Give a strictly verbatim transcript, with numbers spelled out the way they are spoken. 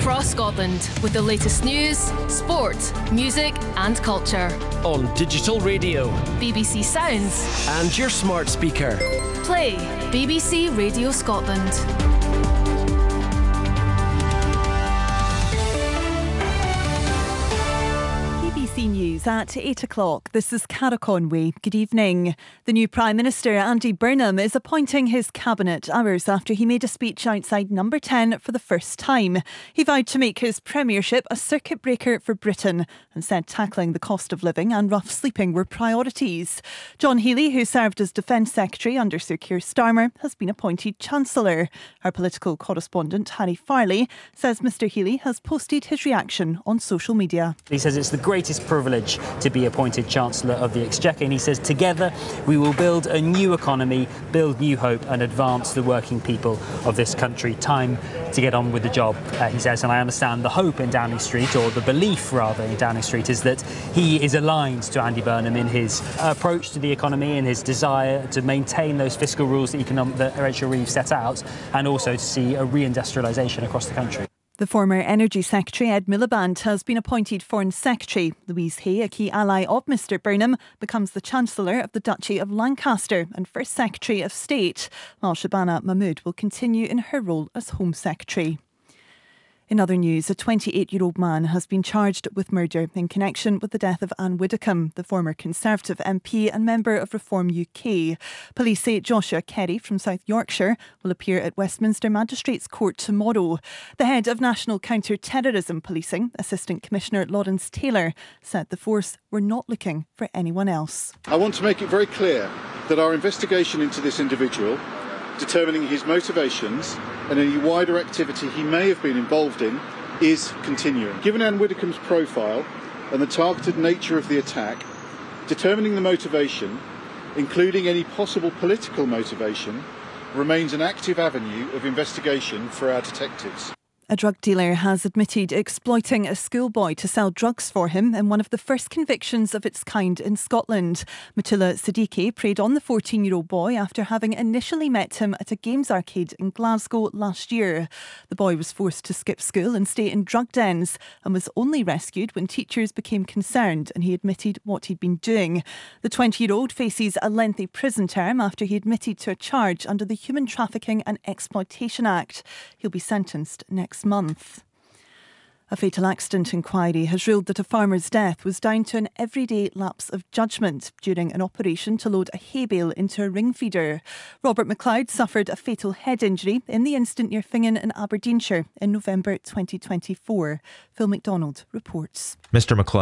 across Scotland with the latest news, sport, music and culture. On digital radio, B B C Sounds and your smart speaker. Play B B C Radio Scotland. B B C News at eight o'clock. This is Cara Conway. Good evening. The new Prime Minister, Andy Burnham, is appointing his cabinet hours after he made a speech outside Number ten for the first time. He vowed to make his premiership a circuit breaker for Britain and said tackling the cost of living and rough sleeping were priorities. John Healey, who served as Defence Secretary under Sir Keir Starmer, has been appointed Chancellor. Our political correspondent, Harry Farley, says Mr Healey has posted his reaction on social media. He says it's the greatest privilege to be appointed Chancellor of the Exchequer, and he says together we will build a new economy, build new hope and advance the working people of this country. Time to get on with the job, uh, he says, and I understand the hope in Downing Street, or the belief rather in Downing Street, is that he is aligned to Andy Burnham in his approach to the economy and his desire to maintain those fiscal rules that, economic, that Rachel Reeves set out, and also to see a reindustrialisation across the country. The former Energy Secretary Ed Miliband has been appointed Foreign Secretary. Louise Hay, a key ally of Mr Burnham, becomes the Chancellor of the Duchy of Lancaster and First Secretary of State, while Shabana Mahmood will continue in her role as Home Secretary. In other news, a twenty-eight-year-old man has been charged with murder in connection with the death of Anne Widdecombe, the former Conservative M P and member of Reform U K. Police say Joshua Kerry from South Yorkshire will appear at Westminster Magistrates Court tomorrow. The head of National Counter-Terrorism Policing, Assistant Commissioner Lawrence Taylor, said the force were not looking for anyone else. I want to make it very clear that our investigation into this individual, determining his motivations and any wider activity he may have been involved in, is continuing. Given Anne Widdecombe's profile and the targeted nature of the attack, determining the motivation, including any possible political motivation, remains an active avenue of investigation for our detectives. A drug dealer has admitted exploiting a schoolboy to sell drugs for him in one of the first convictions of its kind in Scotland. Mutilla Siddiqui preyed on the fourteen-year-old boy after having initially met him at a games arcade in Glasgow last year. The boy was forced to skip school and stay in drug dens and was only rescued when teachers became concerned and he admitted what he'd been doing. The twenty-year-old faces a lengthy prison term after he admitted to a charge under the Human Trafficking and Exploitation Act. He'll be sentenced next month. A fatal accident inquiry has ruled that a farmer's death was down to an everyday lapse of judgment during an operation to load a hay bale into a ring feeder. Robert McLeod suffered a fatal head injury in the incident near Fingen in Aberdeenshire in November twenty twenty-four. Phil McDonald reports. Mr McLeod